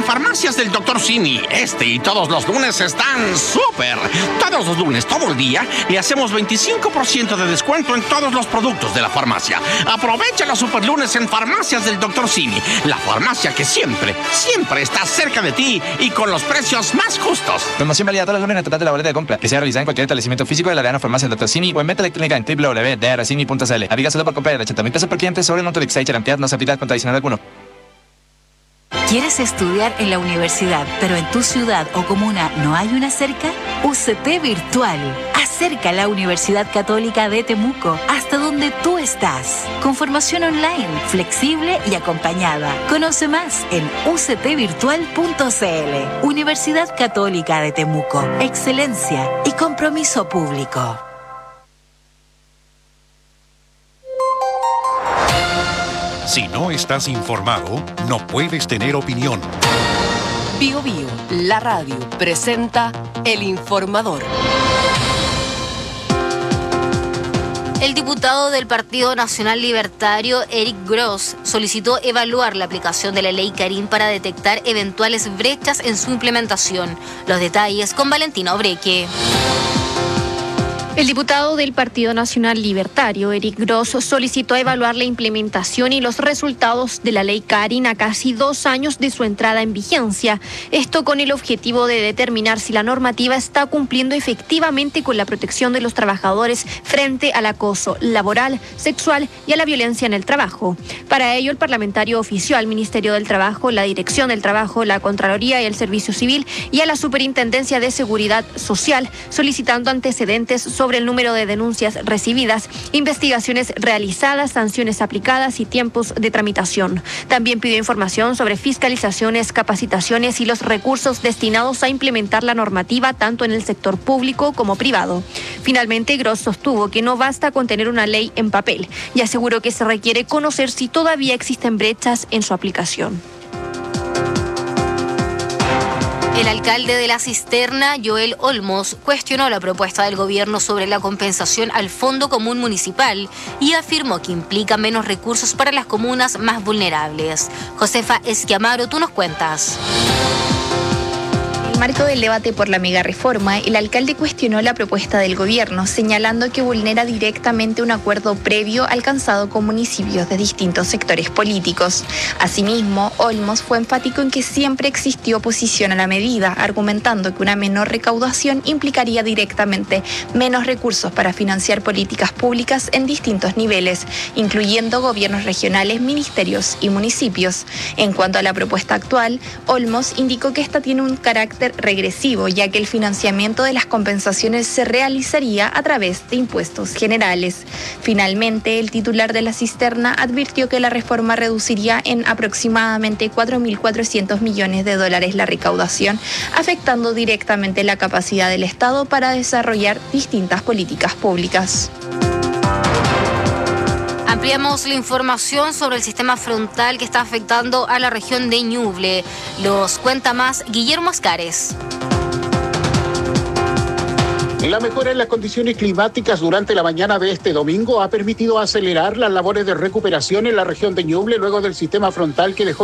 Farmacias del Dr. Simi, este y todos los lunes están súper. Todos los lunes, todo el día, le hacemos 25% de descuento en todos los productos de la farmacia. Aprovecha los super lunes en Farmacias del Dr. Simi, la farmacia que siempre está cerca de ti y con los precios más justos. Promoción válida todos los lunes en el total de la boleta de compra, que sea realizada en cualquier establecimiento físico de la Arena Farmacia del Dr. Simi o en venta electrónica en www.drcini.cl. Aplica solo por compra de 80.000 pesos por cliente sobre el monto de Exchange. La cantidad no se aplica con adicional alguno. ¿Quieres estudiar en la universidad, pero en tu ciudad o comuna no hay una cerca? UCT Virtual. Acerca a la Universidad Católica de Temuco hasta donde tú estás. Con formación online, flexible y acompañada. Conoce más en uctvirtual.cl. Universidad Católica de Temuco. Excelencia y compromiso público. Si no estás informado, no puedes tener opinión. Bio Bio, la radio, presenta El Informador. El diputado del Partido Nacional Libertario, Eric Gross, solicitó evaluar la aplicación de la Ley Karin para detectar eventuales brechas en su implementación. Los detalles con Valentina Obreque. El diputado del Partido Nacional Libertario, Eric Gross, solicitó evaluar la implementación y los resultados de la Ley Karin a casi 2 años de su entrada en vigencia. Esto con el objetivo de determinar si la normativa está cumpliendo efectivamente con la protección de los trabajadores frente al acoso laboral, sexual y a la violencia en el trabajo. Para ello, el parlamentario ofició al Ministerio del Trabajo, la Dirección del Trabajo, la Contraloría y el Servicio Civil y a la Superintendencia de Seguridad Social, solicitando antecedentes sobre el número de denuncias recibidas, investigaciones realizadas, sanciones aplicadas y tiempos de tramitación. También pidió información sobre fiscalizaciones, capacitaciones y los recursos destinados a implementar la normativa tanto en el sector público como privado. Finalmente, Gross sostuvo que no basta con tener una ley en papel y aseguró que se requiere conocer si todavía existen brechas en su aplicación. El alcalde de La Cisterna, Joel Olmos, cuestionó la propuesta del gobierno sobre la compensación al Fondo Común Municipal y afirmó que implica menos recursos para las comunas más vulnerables. Josefa Esquiamaro, tú nos cuentas. En el marco del debate por la megareforma, el alcalde cuestionó la propuesta del gobierno, señalando que vulnera directamente un acuerdo previo alcanzado con municipios de distintos sectores políticos. Asimismo, Olmos fue enfático en que siempre existió oposición a la medida, argumentando que una menor recaudación implicaría directamente menos recursos para financiar políticas públicas en distintos niveles, incluyendo gobiernos regionales, ministerios y municipios. En cuanto a la propuesta actual, Olmos indicó que esta tiene un carácter regresivo, ya que el financiamiento de las compensaciones se realizaría a través de impuestos generales. Finalmente, el titular de La Cisterna advirtió que la reforma reduciría en aproximadamente 4.400 millones de dólares la recaudación, afectando directamente la capacidad del Estado para desarrollar distintas políticas públicas. Ampliamos la información sobre el sistema frontal que está afectando a la región de Ñuble. Los cuenta más Guillermo Ascares. La mejora en las condiciones climáticas durante la mañana de este domingo ha permitido acelerar las labores de recuperación en la región de Ñuble luego del sistema frontal que dejó